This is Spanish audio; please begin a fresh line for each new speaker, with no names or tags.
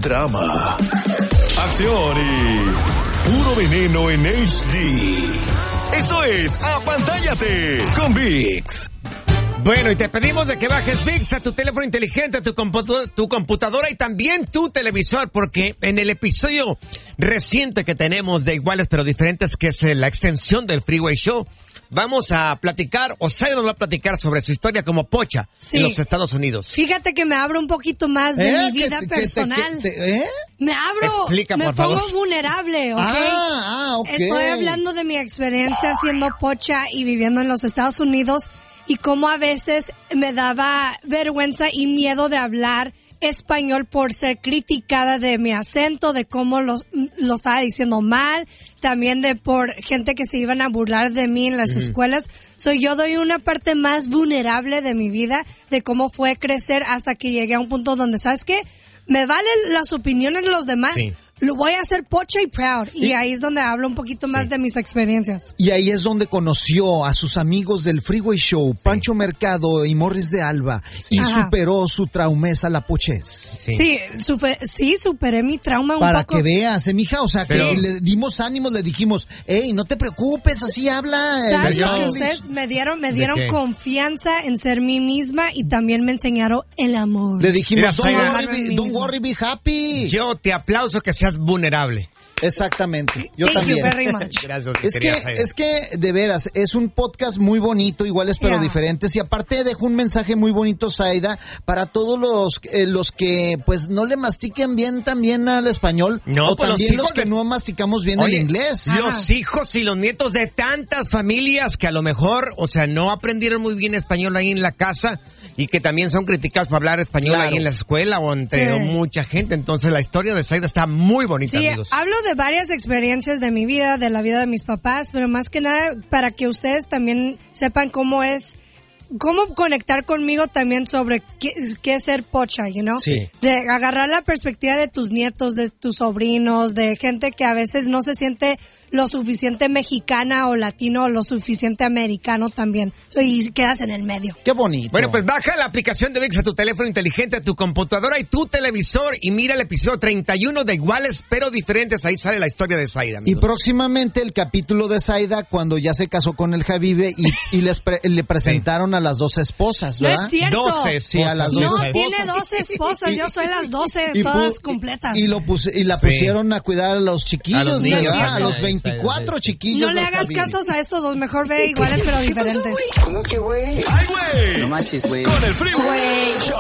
drama, acción y puro veneno en HD. Esto es Apantállate con ViX.
Bueno, y te pedimos de que bajes ViX a tu teléfono inteligente, a tu computadora y también tu televisor, porque en el episodio reciente que tenemos de Iguales pero Diferentes, que es la extensión del Freeway Show, vamos a platicar, o Zaida nos va a platicar sobre su historia como pocha en los Estados Unidos.
Fíjate que me abro un poquito más de mi vida personal. Me abro,
explica,
me
por
pongo
favor.
vulnerable, ¿ok?
Ok.
Estoy hablando de mi experiencia siendo pocha y viviendo en los Estados Unidos y cómo a veces me daba vergüenza y miedo de hablar español por ser criticada de mi acento, de cómo lo estaba diciendo mal, también de por gente que se iban a burlar de mí en las escuelas. Yo doy una parte más vulnerable de mi vida, de cómo fue crecer hasta que llegué a un punto donde, ¿sabes qué? Me valen las opiniones de los demás. Sí. Lo voy a hacer pocha y proud. Y ahí es donde hablo un poquito más de mis experiencias.
Y ahí es donde conoció a sus amigos del Freeway Show, Pancho Mercado y Morris de Alba, y superó su traumeza, la pochez.
Sí, superé mi trauma un poco.
Para que veas, mija, o sea, que le dimos ánimos, le dijimos, hey, no te preocupes, así habla.
¿Sabes lo que ustedes me dieron confianza en ser mí misma y también me enseñaron el amor.
Le dijimos, don't worry, be happy.
Yo te aplauso que seas vulnerable.
Exactamente, yo
Thank
también.
you very much.
Gracias,
Es que, de veras, es un podcast muy bonito, iguales pero diferentes, y aparte dejo un mensaje muy bonito, Zaida, para todos los que, pues, no le mastiquen bien también al español, o pues también los que no masticamos bien el inglés.
Los hijos y los nietos de tantas familias que a lo mejor, o sea, no aprendieron muy bien español ahí en la casa, y que también son criticados por hablar español ahí en la escuela o entre mucha gente. Entonces la historia de Zaida está muy bonita, amigos.
Hablo de varias experiencias de mi vida, de la vida de mis papás, pero más que nada para que ustedes también sepan cómo conectar conmigo también sobre qué es ser pocha, you know?
Sí.
De agarrar la perspectiva de tus nietos, de tus sobrinos, de gente que a veces no se siente lo suficiente mexicana o latino o lo suficiente americano también. Y quedas en el medio.
Qué bonito.
Bueno, pues baja la aplicación de ViX a tu teléfono inteligente, a tu computadora y tu televisor y mira el episodio 31 de Iguales pero Diferentes. Ahí sale la historia de Zaida, amigos.
Y próximamente el capítulo de Zaida cuando ya se casó con el Javive y le presentaron a las 12 esposas, ¿verdad?
No es cierto.
12 esposas.
Sí, a las 12 esposas.
No, tiene 12 esposas, yo soy las 12, todas completas.
Y la pusieron a cuidar a los chiquillos,
a los niños,
a los 24 chiquillos.
No le hagas casos a estos dos, mejor ve Iguales pero Diferentes.
¿Cómo que güey? ¡Ay, güey!
No manches, güey.
Con el Freeway Show.